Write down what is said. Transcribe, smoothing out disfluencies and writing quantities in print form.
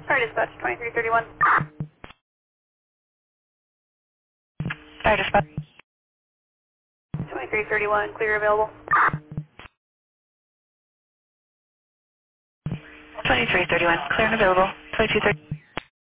Fire dispatch 2331. Fire dispatch. 2331, clear available. 2331, clear and available. 2230.